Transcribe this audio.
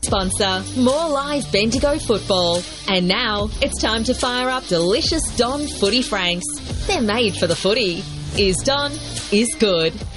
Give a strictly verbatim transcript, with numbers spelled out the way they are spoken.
sponsor, more live Bendigo football. And now it's time to fire up delicious Don Footy Franks. They're made for the footy. Is Don, is good.